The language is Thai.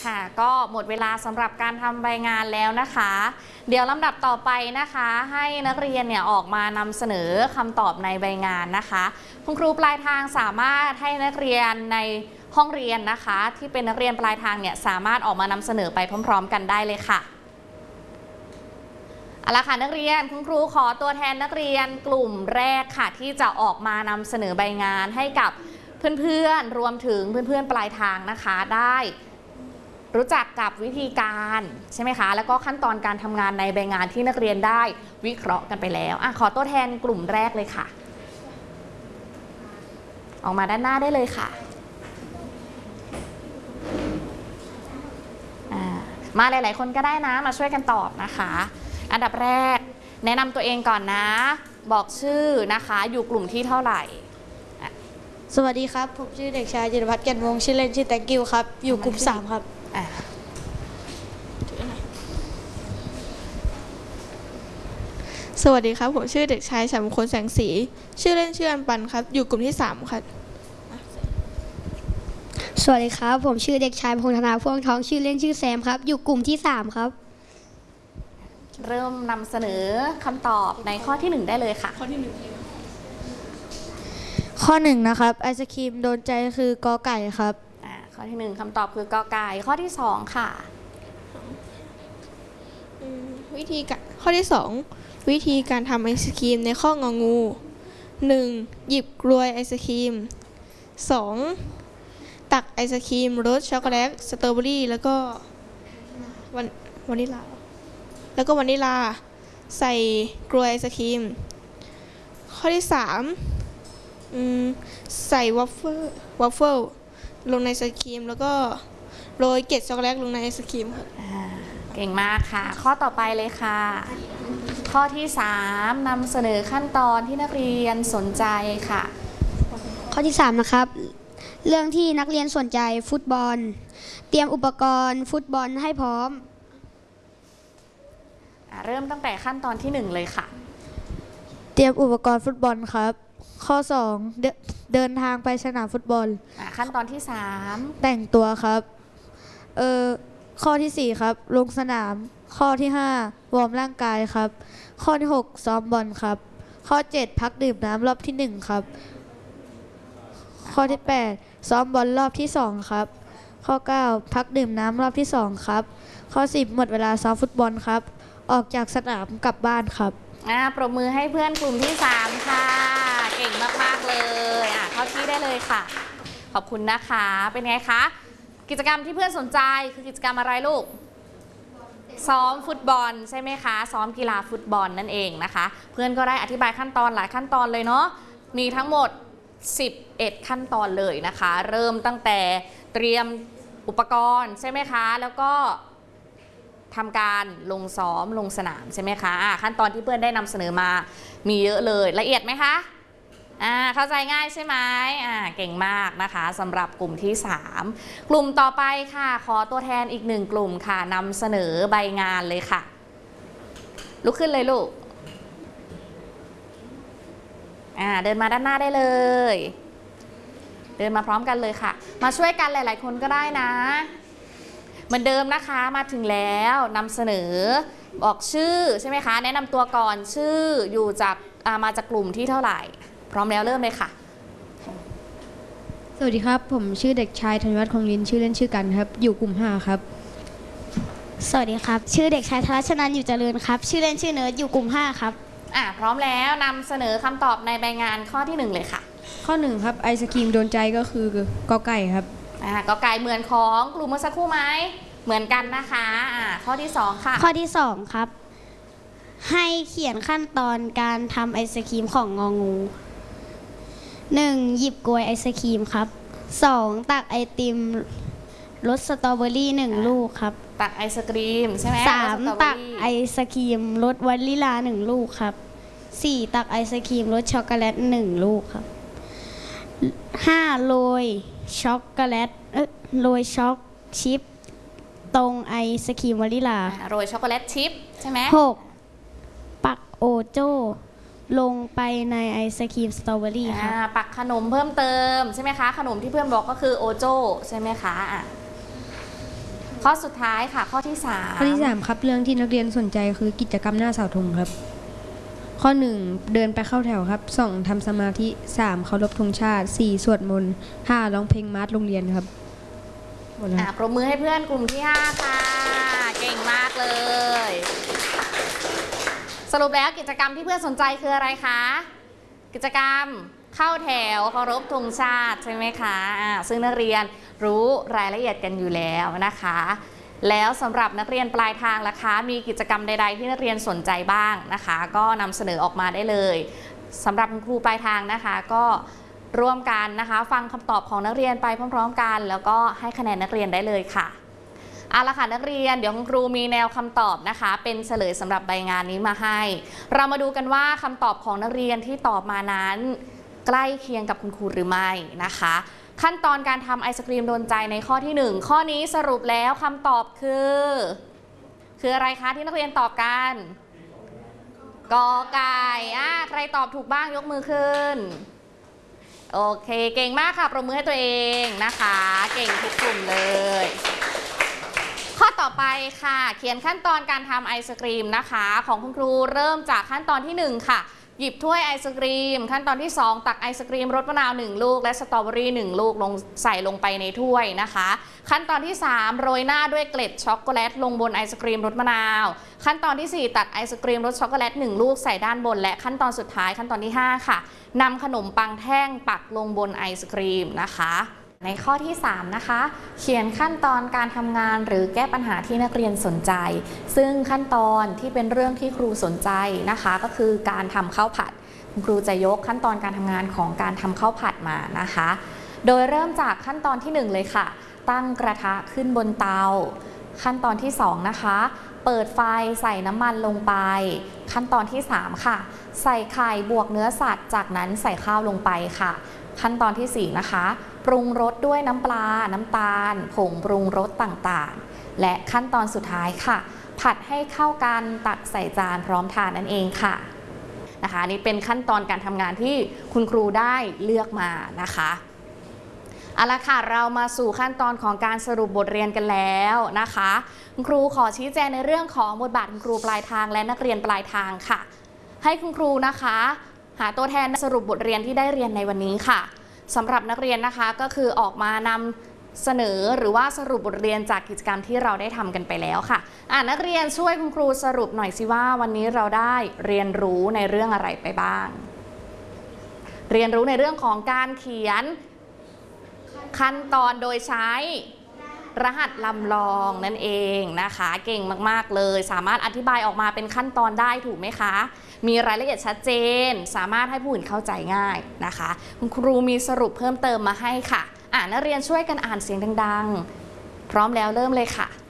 ค่ะก็หมดเวลาสำหรับการทำใบงานแล้วนะคะ เดี๋ยวลำดับต่อไปนะคะให้นักเรียนเนี่ยออกมานำเสนอคำตอบในใบงานนะคะคุณครูปลายทางสามารถให้นักเรียนในห้องเรียนนะคะที่เป็นนักเรียนปลายทางเนี่ยสามารถออกมานำเสนอไปพร้อมๆกันได้เลยค่ะเอาละค่ะนักเรียนคุณครูขอตัวแทนนักเรียนกลุ่มแรกค่ะที่จะออกมานำเสนอใบงานให้กับเพื่อนๆรวมถึงเพื่อนๆปลายทางนะคะได้รู้จักกับวิธีการใช่ไหมคะแล้วก็ขั้นตอนการทำงานในใบงานที่นักเรียนได้วิเคราะห์กันไปแล้วขอตัวแทนกลุ่มแรกเลยค่ะออกมาด้านหน้าได้เลยค่ะมาหลายๆคนก็ได้นะมาช่วยกันตอบนะคะอันดับแรกแนะนำตัวเองก่อนนะบอกชื่อนะคะอยู่กลุ่มที่เท่าไหร่สวัสดีครับผมชื่อเด็กชายจิรพัฒน์แก่นวงชื่อเล่นชื่อแตงกิวครับอยู่กลุ่ม3ครับสวัสดีครับผมชื่อเด็กชายฉัตรมงคลแสงสีชื่อเล่นชื่ออันปันครับอยู่กลุ่มที่3ครับสวัสดีครับผมชื่อเด็กชายพงษ์ธนาพ่วงทองชื่อเล่นชื่อแซมครับอยู่กลุ่มที่3ครับเริ่มนำเสนอคำตอบในข้อที่1ได้เลยค่ะข้อที่ข้อ1นะครับไอศครีมโดนใจคือกอไก่ครับข้อที่1คำตอบคือกอไก่ข้อที่2ค่ะข้อที่2วิธีการทำไอศครีมในข้ององู 1. หยิบกลวยไอศครีม 2. ตักไอศครีมรสช็อกโกแลตสตรอเบอรี่แล้วก็วานิลาใส่กลวยไอศครีมข้อที่3ใส่วัฟเฟิลลงในไอศครีมแล้วก็โรยเกล็ดช็อกโกแลตลงในไอศครีมค่ะเก่งมากค่ะข้อต่อไปเลยค่ะข้อที่3นำเสนอขั้นตอนที่นักเรียนสนใจค่ะข้อที่3นะครับเรื่องที่นักเรียนสนใจฟุตบอลเตรียมอุปกรณ์ฟุตบอลให้พร้อมเริ่มตั้งแต่ขั้นตอนที่1เลยค่ะเตรียมอุปกรณ์ฟุตบอลครับข้อ2เดินทางไปสนามฟุตบอลขั้นตอนที่3 แต่งตัวครับข้อที่4ครับลงสนามข้อที่5วอร์มร่างกายครับข้อที่6ซ้อมบอลครับข้อ7พักดื่มน้ำรอบที่1ครับข้อที่8ซ้อมบอลรอบที่2ครับข้อ9พักดื่มน้ำรอบที่2ครับข้อ10หมดเวลาซ้อมฟุตบอลครับออกจากสนามกลับบ้านครับปรบมือให้เพื่อนกลุ่มที่3ค่ะเก่งมากๆเลยเข้าที่ได้เลยค่ะขอบคุณนะคะเป็นไงคะกิจกรรมที่เพื่อนสนใจคือกิจกรรมอะไรลูกซ้อมฟุตบอลใช่ไหมคะซ้อมกีฬาฟุตบอลนั่นเองนะคะเพื่อนก็ได้อธิบายขั้นตอนหลายขั้นตอนเลยเนาะมีทั้งหมด11ขั้นตอนเลยนะคะเริ่มตั้งแต่เตรียมอุปกรณ์ใช่ไหมคะแล้วก็ทำการลงซ้อมลงสนามใช่ไหมคะขั้นตอนที่เพื่อนได้นำเสนอมามีเยอะเลยละเอียดไหมคะเข้าใจง่ายใช่ไหมเก่งมากนะคะสำหรับกลุ่มที่3กลุ่มต่อไปค่ะขอตัวแทนอีก1กลุ่มค่ะนำเสนอใบงานเลยค่ะลุกขึ้นเลยลูกเดินมาด้านหน้าได้เลยเดินมาพร้อมกันเลยค่ะมาช่วยกันหลายๆคนก็ได้นะเหมือนเดิมนะคะมาถึงแล้วนำเสนอบอกชื่อใช่ไหมคะแนะนำตัวก่อนชื่ออยู่จากมาจากกลุ่มที่เท่าไหร่พร้อมแล้วเริ่มเลยค่ะสวัสดีครับผมชื่อเด็กชายธัญวัฒน์คงลินชื่อเล่นชื่อกันครับอยู่กลุ่ม5ครับสวัสดีครับชื่อเด็กชายธนชนันท์อยู่เจริญครับชื่อเล่นชื่อเนิร์ดอยู่กลุ่ม5ครับพร้อมแล้วนำเสนอคำตอบในใบงานข้อที่1เลยค่ะข้อ1ครับไอศกรีมโดนใจก็คือกอไก่ครับกอไก่เหมือนของกลุ่มเมื่อสักครู่ไหมเหมือนกันนะคะข้อที่2ค่ะข้อที่2ครับให้เขียนขั้นตอนการทำไอศกรีมของงองู1. หยิบกลวยไอศกรีมครับ 2. ตักไอติมรสสตรอเบอรี่1ลูกครับตักไอศกรีมใช่ไหม 3. ตักไอศกรีมรสวานิลา1ลูกครับ 4. ตักไอศกรีมรสช็อกโกแลต1ลูกครับ 5. โรยช็อกโกแลตโรยช็อกชิพตรงไอศกรีมวานิลาโรยช็อกโกแลตชิพใช่ไหม 6. ปักโอโจ้ลงไปในไอศกรีมสตรอเบอรี่ค่ะปักขนมเพิ่มเติมใช่ไหมคะขนมที่เพื่อนบอกก็คือโอโจ้ใช่ไหมคะข้อสุดท้ายค่ะข้อที่3 ข้อที่ 3 ครับเรื่องที่นักเรียนสนใจคือกิจกรรมหน้าเสาธงครับ ข้อ 1 เดินไปเข้าแถวครับ 2 ทำสมาธิ 3 เคารพธงชาติ 4 สวดมนต์ 5 ร้องเพลงมาร์ชโรงเรียนครับหมดแล้วครับปรบมือให้เพื่อนกลุ่มที่ 5 ค่ะ เก่งมากเลย สรุปแล้วกิจกรรมที่เพื่อนสนใจคืออะไรคะ กิจกรรมเข้าแถวเคารพธงชาติใช่ไหมคะซึ่งนักเรียนรู้รายละเอียดกันอยู่แล้วนะคะ แล้วสำหรับนักเรียนปลายทางล่ะคะมีกิจกรรมใดๆที่นักเรียนสนใจบ้างนะคะ ก็นำเสนอออกมาได้เลยสำหรับคุณครูปลายทางนะคะก็ร่วมกันนะคะฟังคำตอบของนักเรียนไปพร้อมๆกันแล้วก็ให้คะแนนนักเรียนได้เลยค่ะเอาละค่ะนักเรียนเดี๋ยวคุณครูมีแนวคำตอบนะคะเป็นเฉลยสำหรับใบงานนี้มาให้เรามาดูกันว่าคำตอบของนักเรียนที่ตอบมานั้นใกล้เคียงกับคุณครูหรือไม่นะคะขั้นตอนการทำไอศกรีมโดนใจในข้อที่ 1ข้อนี้สรุปแล้วคำตอบคืออะไรคะที่นักเรียนตอบกันกอไก่ใครตอบถูกบ้างยกมือขึ้นโอเคเก่งมากค่ะปรบมือให้ตัวเองนะคะเก่งทุกกลุ่มเลยข้อต่อไปค่ะเขียนขั้นตอนการทำไอศกรีมนะคะของคุณครูเริ่มจากขั้นตอนที่ 1ค่ะหยิบถ้วยไอศกรีมขั้นตอนที่ 2ตักไอศกรีมรสมะนาว1ลูกและสตรอเบอรี่1ลูกใส่ลงไปในถ้วยนะคะขั้นตอนที่ 3โรยหน้าด้วยเกล็ดช็อกโกแลตลงบนไอศกรีมรสมะนาวขั้นตอนที่ 4ตัดไอศกรีมรสช็อกโกแลต1ลูกใส่ด้านบนและขั้นตอนสุดท้ายขั้นตอนที่ 5ค่ะนำขนมปังแท่งปักลงบนไอศกรีมนะคะในข้อที่ 3นะคะเขียนขั้นตอนการทำงานหรือแก้ปัญหาที่นักเรียนสนใจซึ่งขั้นตอนที่เป็นเรื่องที่ครูสนใจนะคะก็คือการทำข้าวผัดคุณครูจะยกขั้นตอนการทำงานของการทำข้าวผัดมานะคะโดยเริ่มจากขั้นตอนที่ 1เลยค่ะตั้งกระทะขึ้นบนเตาขั้นตอนที่ 2นะคะเปิดไฟใส่น้ำมันลงไปขั้นตอนที่ 3ค่ะใส่ไข่บวกเนื้อสัตว์จากนั้นใส่ข้าวลงไปค่ะขั้นตอนที่ 4นะคะปรุงรสด้วยน้ำปลาน้ำตาลผงปรุงรสต่างๆและขั้นตอนสุดท้ายค่ะผัดให้เข้ากันตักใส่จานพร้อมทานนั่นเองค่ะนะคะนี่เป็นขั้นตอนการทำงานที่คุณครูได้เลือกมานะคะเอาละค่ะเรามาสู่ขั้นตอนของการสรุปบทเรียนกันแล้วนะคะคุณครูขอชี้แจงในเรื่องของบทบาทคุณครูปลายทางและนักเรียนปลายทางค่ะให้คุณครูนะคะหาตัวแทนสรุปบทเรียนที่ได้เรียนในวันนี้ค่ะสำหรับนักเรียนนะคะก็คือออกมานำเสนอหรือว่าสรุปบทเรียนจากกิจกรรมที่เราได้ทำกันไปแล้วค่ะนักเรียนช่วยคุณครูสรุปหน่อยสิว่าวันนี้เราได้เรียนรู้ในเรื่องอะไรไปบ้างเรียนรู้ในเรื่องของการเขียนขั้นตอนโดยใช้รหัสลำลองนั่นเองนะคะเก่งมากๆเลยสามารถอธิบายออกมาเป็นขั้นตอนได้ถูกไหมคะมีรายละเอียดชัดเจนสามารถให้ผู้อื่นเข้าใจง่ายนะคะคุณครูมีสรุปเพิ่มเติมมาให้ค่ะนักเรียนช่วยกันอ่านเสียงดังๆพร้อมแล้วเริ่มเลยค่ะ